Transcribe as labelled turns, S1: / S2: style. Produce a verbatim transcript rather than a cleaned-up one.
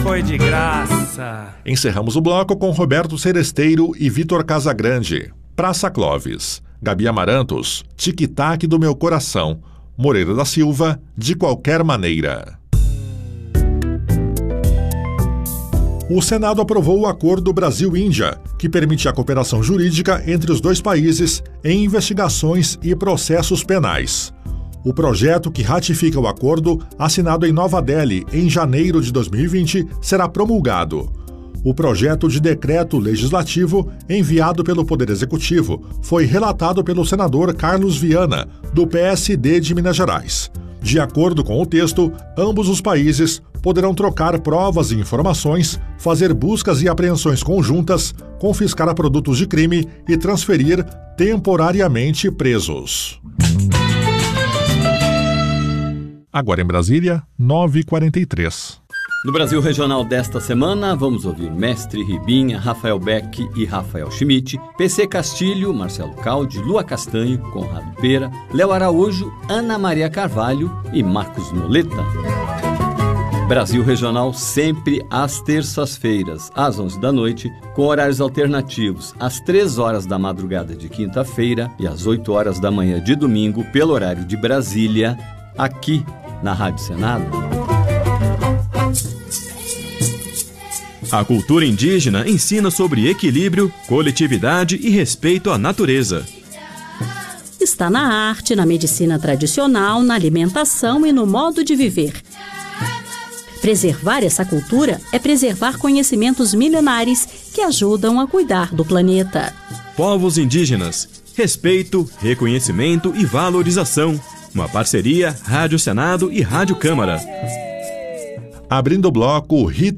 S1: foi de graça.
S2: Encerramos o bloco com Roberto Seresteiro e Vitor Casagrande. Praça Clóvis. Gabi Amarantos, Tic-Tac do Meu Coração. Moreira da Silva, De Qualquer Maneira. O Senado aprovou o Acordo Brasil-Índia, que permite a cooperação jurídica entre os dois países em investigações e processos penais. O projeto que ratifica o acordo, assinado em Nova Delhi em janeiro de dois mil e vinte, será promulgado. O projeto de decreto legislativo, enviado pelo Poder Executivo, foi relatado pelo senador Carlos Viana, do P S D de Minas Gerais. De acordo com o texto, ambos os países poderão trocar provas e informações, fazer buscas e apreensões conjuntas, confiscar produtos de crime e transferir temporariamente presos. Agora em Brasília, nove e quarenta e três.
S3: No Brasil Regional desta semana, vamos ouvir Mestre Ribinha, Rafael Beck e Rafael Schmidt, P C Castilho, Marcelo Caldi, Lua Castanho, Conrado Pera, Léo Araújo, Ana Maria Carvalho e Marcos Moleta. Brasil Regional sempre às terças-feiras, às onze da noite, com horários alternativos, às três horas da madrugada de quinta-feira e às oito horas da manhã de domingo, pelo horário de Brasília, aqui na Rádio Senado.
S4: A cultura indígena ensina sobre equilíbrio, coletividade e respeito à natureza.
S5: Está na arte, na medicina tradicional, na alimentação e no modo de viver. Preservar essa cultura é preservar conhecimentos milenares que ajudam a cuidar do planeta.
S4: Povos indígenas, respeito, reconhecimento e valorização. Uma parceria Rádio Senado e Rádio Câmara.
S2: Abrindo o bloco, Rita